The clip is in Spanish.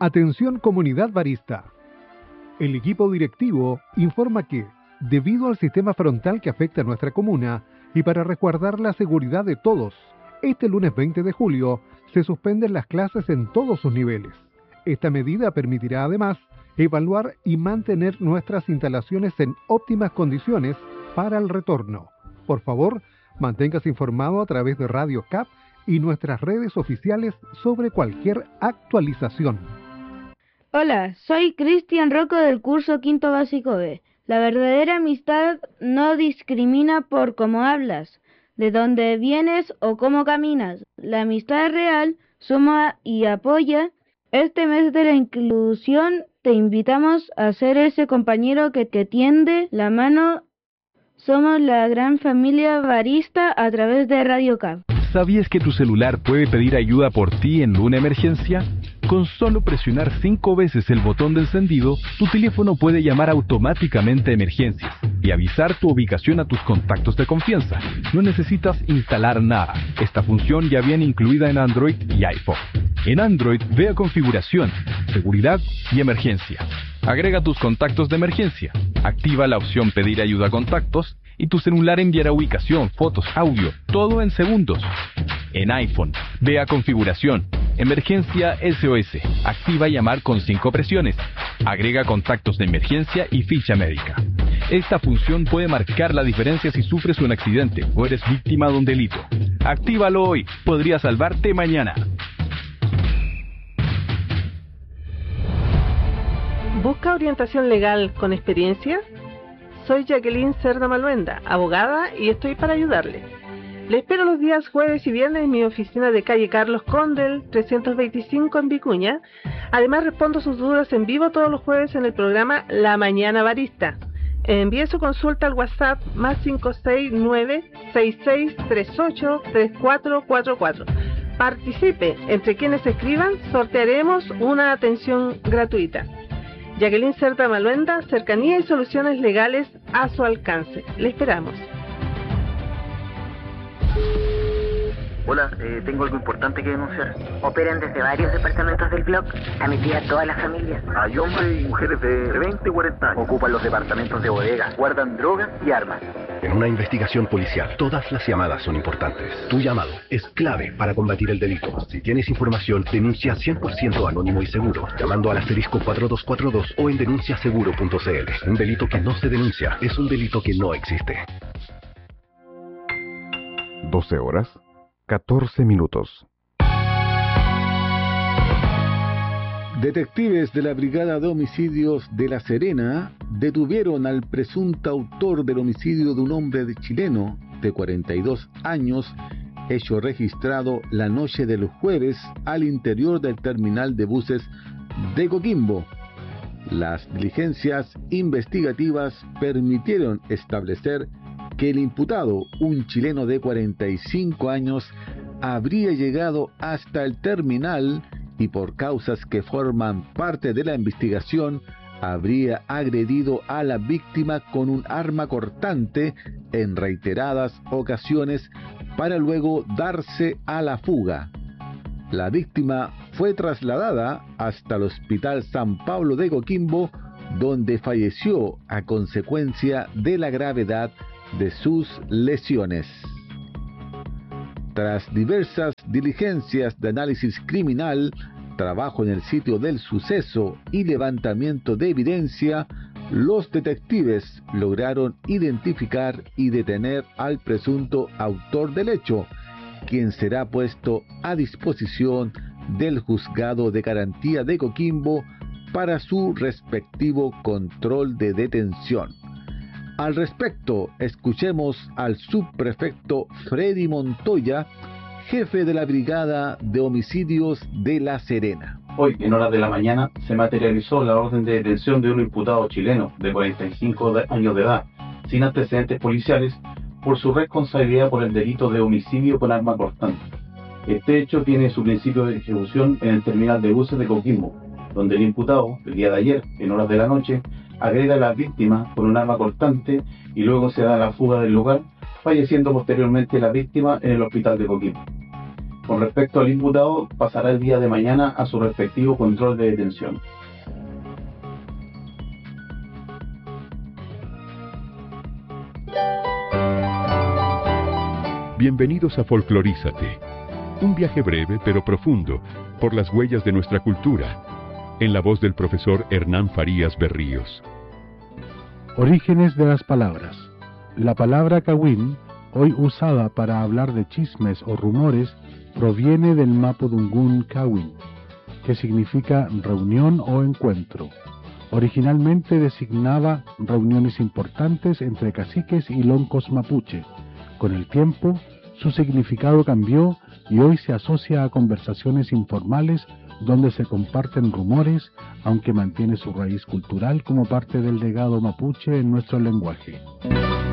Atención comunidad barista. El equipo directivo informa que, debido al sistema frontal que afecta a nuestra comuna y para resguardar la seguridad de todos, este lunes 20 de julio se suspenden las clases en todos sus niveles. Esta medida permitirá además evaluar y mantener nuestras instalaciones en óptimas condiciones para el retorno. Por favor, manténgase informado a través de Radio CAP y nuestras redes oficiales sobre cualquier actualización. Hola, soy Cristian Rocco del curso Quinto Básico B. La verdadera amistad no discrimina por cómo hablas, de dónde vienes o cómo caminas. La amistad real suma y apoya. Este mes de la inclusión te invitamos a ser ese compañero que te tiende la mano. Somos la gran familia barista a través de Radio CAP. ¿Sabías que tu celular puede pedir ayuda por ti en una emergencia? Con solo presionar 5 veces el botón de encendido, tu teléfono puede llamar automáticamente a emergencias y avisar tu ubicación a tus contactos de confianza. No necesitas instalar nada. Esta función ya viene incluida en Android y iPhone. En Android, ve a Configuración, Seguridad y Emergencia. Agrega tus contactos de emergencia. Activa la opción Pedir ayuda a contactos y tu celular enviará ubicación, fotos, audio, todo en segundos. En iPhone, ve a Configuración, Emergencia SOS. Activa llamar con 5 presiones. Agrega contactos de emergencia y ficha médica. Esta función puede marcar la diferencia si sufres un accidente o eres víctima de un delito. Actívalo hoy, podría salvarte mañana. ¿Busca orientación legal con experiencia? Soy Jacqueline Cerda Maluenda, abogada, y estoy para ayudarle. Le espero los días jueves y viernes en mi oficina de calle Carlos Condel, 325 en Vicuña. Además, respondo sus dudas en vivo todos los jueves en el programa La Mañana Barista. Envíe su consulta al WhatsApp +569-6638-3444. Participe. Entre quienes escriban, sortearemos una atención gratuita. Jacqueline Cerda Maluenda, cercanía y soluciones legales a su alcance. Le esperamos. Hola, tengo algo importante que denunciar. Operan desde varios departamentos del blog a mi tía toda la familia. Hay hombres y mujeres de 20 y 40 años. Ocupan los departamentos de bodegas, guardan drogas y armas. En una investigación policial, todas las llamadas son importantes. Tu llamado es clave para combatir el delito. Si tienes información, denuncia 100% anónimo y seguro, llamando al asterisco 4242 o en denunciaseguro.cl. Un delito que no se denuncia es un delito que no existe. 12 horas, 14 minutos. Detectives de la Brigada de Homicidios de La Serena detuvieron al presunto autor del homicidio de un hombre chileno de 42 años, hecho registrado la noche del jueves al interior del terminal de buses de Coquimbo. Las diligencias investigativas permitieron establecer que el imputado, un chileno de 45 años, habría llegado hasta el terminal y por causas que forman parte de la investigación, habría agredido a la víctima con un arma cortante en reiteradas ocasiones para luego darse a la fuga. La víctima fue trasladada hasta el Hospital San Pablo de Coquimbo, donde falleció a consecuencia de la gravedad de sus lesiones. Tras diversas diligencias de análisis criminal, trabajo en el sitio del suceso y levantamiento de evidencia, los detectives lograron identificar y detener al presunto autor del hecho, quien será puesto a disposición del Juzgado de Garantía de Coquimbo para su respectivo control de detención. Al respecto, escuchemos al subprefecto Freddy Montoya, jefe de la Brigada de Homicidios de La Serena. Hoy, en horas de la mañana, se materializó la orden de detención de un imputado chileno de 45 años de edad, sin antecedentes policiales, por su responsabilidad por el delito de homicidio con arma cortante. Este hecho tiene su principio de ejecución en el terminal de buses de Coquimbo, donde el imputado, el día de ayer, en horas de la noche, agrede a la víctima con un arma cortante y luego se da la fuga del lugar, falleciendo posteriormente la víctima en el hospital de Coquimbo. Con respecto al imputado, pasará el día de mañana a su respectivo control de detención. Bienvenidos a Folclorízate, un viaje breve pero profundo por las huellas de nuestra cultura, en la voz del profesor Hernán Farías Berríos. Orígenes de las palabras. La palabra Kawin, hoy usada para hablar de chismes o rumores, proviene del mapudungún Kawin, que significa reunión o encuentro. Originalmente designaba reuniones importantes entre caciques y loncos mapuche. Con el tiempo, su significado cambió y hoy se asocia a conversaciones informales donde se comparten rumores, aunque mantiene su raíz cultural como parte del legado mapuche en nuestro lenguaje.